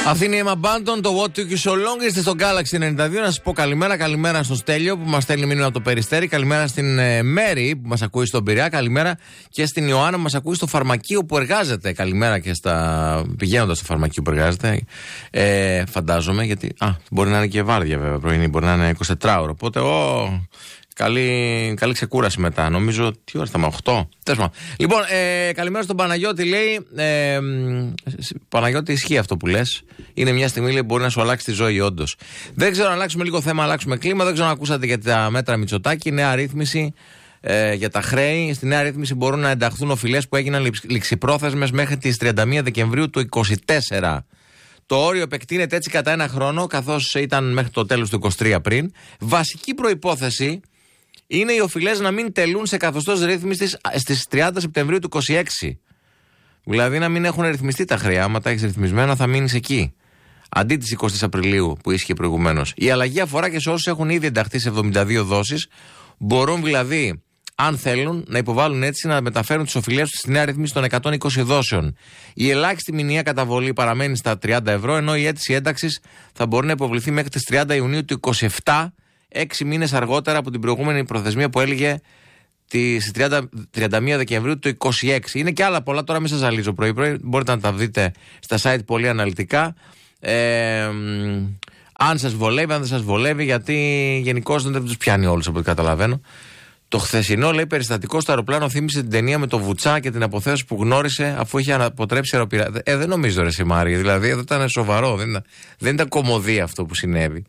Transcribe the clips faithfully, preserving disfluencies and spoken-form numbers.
Αυτή είναι η Emma Banton, το What Took You So Long. Είστε στο Galaxy ενενήντα δύο. Να σας πω καλημέρα. Καλημέρα στο Στέλιο που μας στέλνει μήνυμα από το Περιστέρι. Καλημέρα στην ε, Μέρη που μας ακούει στον Πειραιά. Καλημέρα και στην Ιωάννα που μας ακούει στο φαρμακείο που εργάζεται. Καλημέρα και στα. Πηγαίνοντας στο φαρμακείο που εργάζεται. Ε, φαντάζομαι γιατί. Α, μπορεί να είναι και βάρδια βέβαια πρωινή. Μπορεί να είναι εικοσιτετράωρο. Οπότε, ο. Καλή, καλή ξεκούραση μετά. Νομίζω. Τι ώρα θα είμαι, οκτώ. Τέσμα. Λοιπόν, ε, καλημέρα στον Παναγιώτη. Λέει. Ε, Παναγιώτη, ισχύει αυτό που λες. Είναι μια στιγμή που μπορεί να σου αλλάξει τη ζωή, όντως. Δεν ξέρω αν αλλάξουμε λίγο θέμα, αλλάξουμε κλίμα. Δεν ξέρω αν ακούσατε για τα μέτρα Μητσοτάκη. Νέα ρύθμιση ε, για τα χρέη. Στη νέα ρύθμιση μπορούν να ενταχθούν οφειλές που έγιναν ληξιπρόθεσμες μέχρι τις τριάντα μία Δεκεμβρίου του είκοσι τέσσερα. Το όριο επεκτείνεται έτσι κατά ένα χρόνο, καθώς ήταν μέχρι το τέλος του είκοσι τρία πριν. Βασική προϋπόθεση είναι οι οφειλές να μην τελούν σε καθεστώς ρύθμισης στις τριάντα Σεπτεμβρίου του είκοσι έξι. Δηλαδή να μην έχουν ρυθμιστεί τα χρέη. Άμα τα έχεις ρυθμισμένα, θα μείνεις εκεί. Αντί της εικοστής Απριλίου που ίσχυε προηγουμένως. Η αλλαγή αφορά και σε όσους έχουν ήδη ενταχθεί σε εβδομήντα δύο δόσεις. Μπορούν δηλαδή, αν θέλουν, να υποβάλουν έτσι να μεταφέρουν τις οφειλές τους στη νέα ρύθμιση των εκατόν είκοσι δόσεων. Η ελάχιστη μηνιαία καταβολή παραμένει στα τριάντα ευρώ, ενώ η αίτηση ένταξης θα μπορεί να υποβληθεί μέχρι τις τριάντα Ιουνίου του είκοσι επτά, έξι μήνες αργότερα από την προηγούμενη προθεσμία που έλεγε στις τριάντα μία Δεκεμβρίου του είκοσι έξι. Είναι και άλλα πολλά, τώρα μην σας ζαλίζω πρωί-πρωί. Μπορείτε να τα δείτε στα site πολύ αναλυτικά. Ε, αν σας βολεύει, αν δεν σας βολεύει, γιατί γενικώς δεν τους πιάνει όλους από ό,τι καταλαβαίνω. Το χθεσινό, λέει, περιστατικό στο αεροπλάνο θύμισε την ταινία με το Βουτσά και την αποθέωση που γνώρισε αφού είχε αποτρέψει αεροπειράτη. Ε, δεν νομίζω, ρε Σιμάρη. Δηλαδή, εδώ ήταν σοβαρό. Δεν ήταν, δεν ήταν κωμωδία αυτό που συνέβη.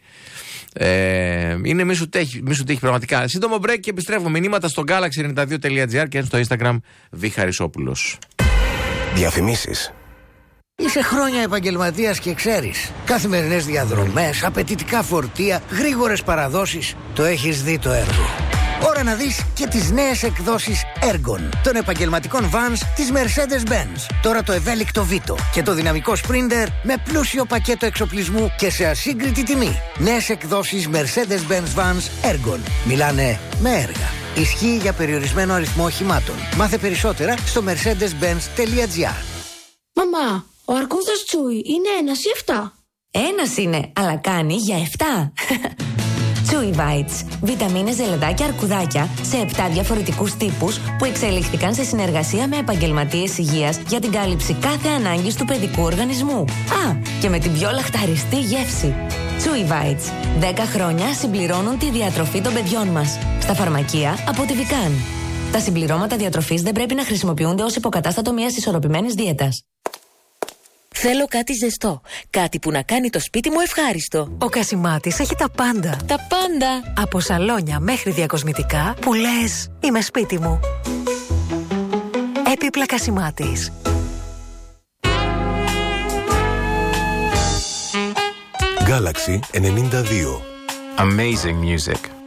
Ε, είναι μη σου τέχει, μη σου τέχει πραγματικά. Σύντομο break και επιστρέφω. Μηνύματα στο galaxy ενενήντα δύο τελεία τζι άρ και στο Instagram Β Χαρισόπουλος. Διαφημίσεις. Είσαι χρόνια επαγγελματίας και ξέρεις. Καθημερινές διαδρομές, απαιτητικά φορτία, γρήγορες παραδόσεις. Το έχεις δει το έργο. Ώρα να δεις και τις νέες εκδόσεις Ergon των επαγγελματικών vans της Mercedes-Benz. Τώρα το ευέλικτο Vito και το δυναμικό Sprinter με πλούσιο πακέτο εξοπλισμού και σε ασύγκριτη τιμή. Νέες εκδόσεις Mercedes-Benz vans Ergon. Μιλάνε με έργα. Ισχύει για περιορισμένο αριθμό οχημάτων. Μάθε περισσότερα στο mercedes benz τελεία τζι άρ. Μαμά, ο αρκούδας Τσούι είναι ένας ή εφτά? Ένας είναι, αλλά κάνει για εφτά. Chewy Bites. Βιταμίνες, ζελεδάκια, αρκουδάκια σε επτά διαφορετικούς τύπους που εξελίχθηκαν σε συνεργασία με επαγγελματίες υγείας για την κάλυψη κάθε ανάγκης του παιδικού οργανισμού. Α, και με την πιο λαχταριστή γεύση. Chewy Bites. δέκα χρόνια συμπληρώνουν τη διατροφή των παιδιών μας. Στα φαρμακεία από τη Vican. Τα συμπληρώματα διατροφής δεν πρέπει να χρησιμοποιούνται ως υποκατάστατο μιας ισορροπημένης δίαιτας. Θέλω κάτι ζεστό. Κάτι που να κάνει το σπίτι μου ευχάριστο. Ο Κασιμάτης έχει τα πάντα. Τα πάντα. Από σαλόνια μέχρι διακοσμητικά που λες είμαι σπίτι μου. Έπιπλα Κασιμάτης. Galaxy ενενήντα δύο. Amazing music.